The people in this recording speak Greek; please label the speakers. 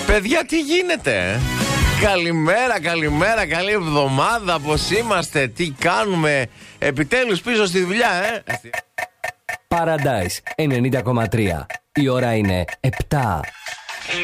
Speaker 1: Παιδιά, τι γίνεται? Καλημέρα, καλημέρα, καλή εβδομάδα. Πώς είμαστε, τι κάνουμε? Επιτέλους πίσω στη δουλειά,
Speaker 2: Paradise 90,3. Η ώρα είναι 7.